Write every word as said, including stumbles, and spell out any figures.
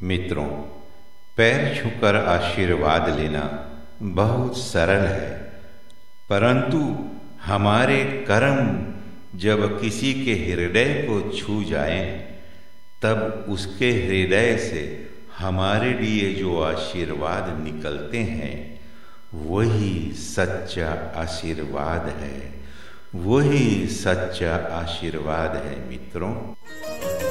मित्रों, पैर छूकर आशीर्वाद लेना बहुत सरल है, परंतु हमारे कर्म जब किसी के हृदय को छू जाएं, तब उसके हृदय से हमारे लिए जो आशीर्वाद निकलते हैं वही सच्चा आशीर्वाद है। वही सच्चा आशीर्वाद है मित्रों।